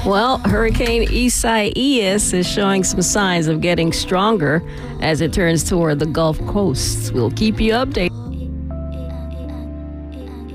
Well, Hurricane Isaias is showing some signs of getting stronger as it turns toward the Gulf Coast. We'll keep you updated.